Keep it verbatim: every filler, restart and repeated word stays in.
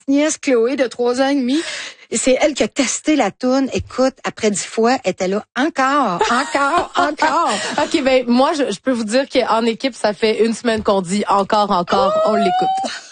nièce Chloé de trois ans et demi. C'est elle qui a testé la toune. Écoute, après dix fois, elle était là encore, encore, encore. OK, ben moi, je, je peux vous dire qu'en équipe, ça fait une semaine qu'on dit encore, encore, on l'écoute.